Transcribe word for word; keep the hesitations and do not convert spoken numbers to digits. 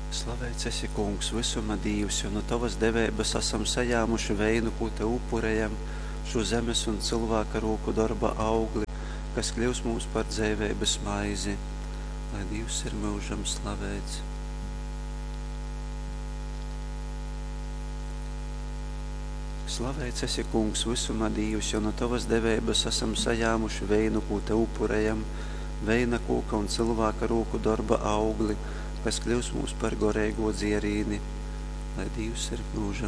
Slavēts esi, kungs, visuma Dievs, jo no tavas devības esam sajāmuši veinu, ko te upurējam, šo zemes un cilvēka roku darba augli, kas kļūs mums par dzīvības maizi, lai Dievs ir mūžam slavēts. Slavēts esi, kungs, visuma Dievs, jo no tavas devības esam sajāmuši veinu, ko te upurējam, veina koka un cilvēka roku darba augli, kas kļūs mums par gorēgo dzierīni, lai Dievs ir mūžam